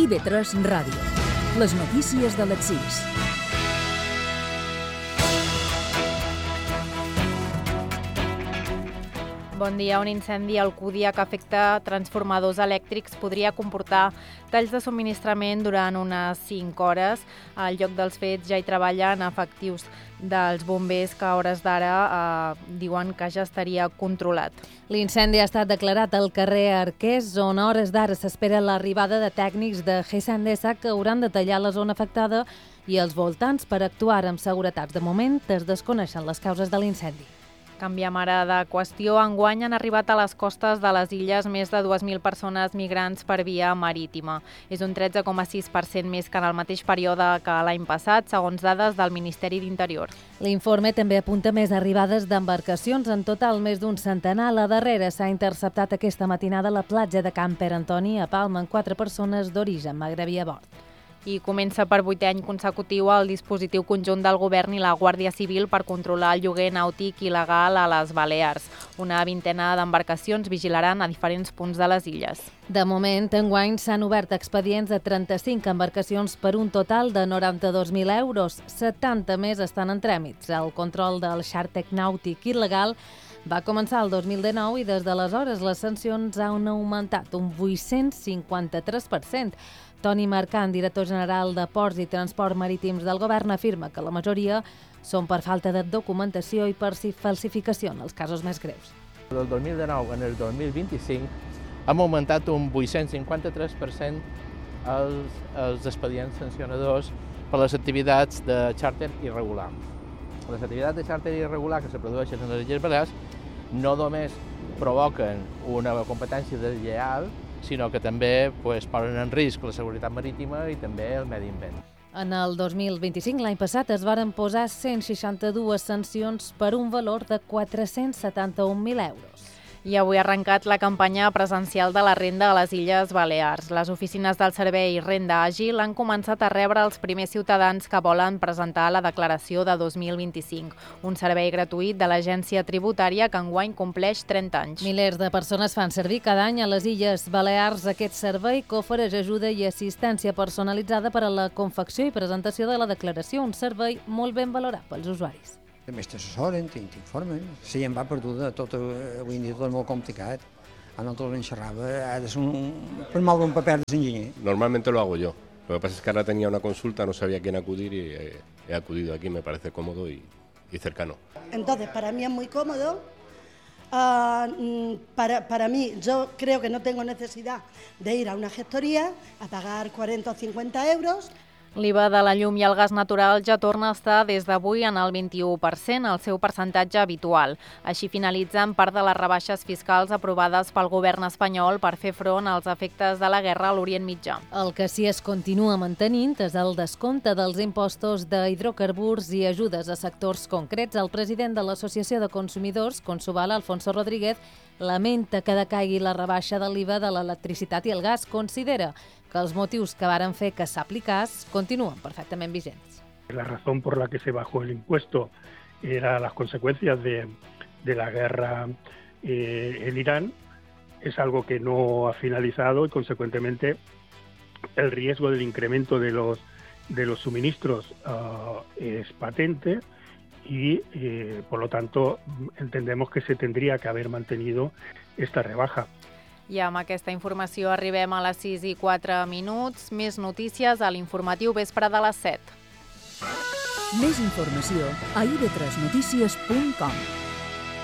IB3 Ràdio. Les notícies de les 6. Bon dia. Un incendi a Alcúdia que afecta transformadors elèctrics podria comportar talls de subministrament durant unes 5 hores. Al lloc dels fets ja hi treballen efectius dels bombers que a hores d'ara diuen que ja estaria controlat. L'incendi ha estat declarat al carrer Arqués, on a hores d'ara s'espera l'arribada de tècnics de GES Endesa que hauran de tallar la zona afectada i els voltants per actuar amb seguretat. De moment es desconeixen les causes de l'incendi. Canviem ara de qüestió. Enguany han arribat a les costes de les illes més de 2.000 persones migrants per via marítima. És un 13,6% més que en el mateix període que l'any passat, segons dades del Ministeri d'Interior. L'informe també apunta més arribades d'embarcacions, en total més d'un centenar. La darrera s'ha interceptat aquesta matinada a la platja de Can Pere Antoni, a Palma, amb 4 persones d'origen magrebí a bord. I comença per 8è any consecutiu el dispositiu conjunt del Govern i la Guàrdia Civil per controlar el lloguer nàutic il·legal a les Balears. Una vintena d'embarcacions vigilaran a diferents punts de les illes. De moment, enguany s'han obert expedients de 35 embarcacions per un total de 92.000 euros. 70 més estan en tràmits. El control del xàrter nàutic il·legal va començar el 2019 i des d'aleshores les sancions han augmentat un 853%. Toni Marcant, director general de Ports i Transport Marítims del Govern, afirma que la majoria són per falta de documentació i per falsificació en els casos més greus. Del 2019 en el 2025 hem augmentat un 853% els expedients sancionadors per les activitats de xàrter irregular. Les activitats de xàrter irregular que se produeixen a les Illes Balears no només provoquen una competència deslleial, sinó que també posen en risc la seguretat marítima i també el medi ambient. En el 2025, l'any passat, es varen posar 162 sancions per un valor de 471.000 euros. I avui ha arrencat la campanya presencial de la renda a les Illes Balears. Les oficines del servei Renda Àgil han començat a rebre els primers ciutadans que volen presentar la declaració de 2025, un servei gratuït de l'Agència Tributària que enguany compleix 30 anys. Milers de persones fan servir cada any a les Illes Balears aquest servei que ofereix ajuda i assistència personalitzada per a la confecció i presentació de la declaració, un servei molt ben valorat pels usuaris. A més t'assessoren, t'informen. Si em va perduda, avui en dia tot és molt complicat. A nosaltres en xerrava, ha de ser per moure un paper de l'enginyer. Normalmente lo hago yo. Lo que pasa es que ahora tenía una consulta, no sabía a quién acudir y he acudido aquí, me parece cómodo y cercano. Entonces, para mí es muy cómodo. Para mí, yo creo que no tengo necesidad de ir a una gestoría a pagar 40 o 50 euros. L'IVA de la llum i el gas natural ja torna a estar des d'avui en el 21%, el seu percentatge habitual. Així finalitzen part de les rebaixes fiscals aprovades pel govern espanyol per fer front als efectes de la guerra a l'Orient Mitjà. El que sí es continua mantenint és el descompte dels impostos d'hidrocarburs i ajudes a sectors concrets. El president de l'Associació de Consumidors, Consuval, Alfonso Rodríguez, lamenta que decaigui la rebaixa de l'IVA de l'electricitat i el gas. Considera que els motius que varen fer que s'aplicàs continuen perfectament vigents. La razón por la que se bajó el impuesto era las consecuencias de la guerra en Irán. Es algo que no ha finalizado y, consecuentemente, el riesgo del incremento de los suministros es patente y, por lo tanto, entendemos que se tendría que haber mantenido esta rebaja. I amb aquesta informació arribem a les 6:04. Més notícies a l'informatiu vespre de les 7. Més informació a ib3notícies.com.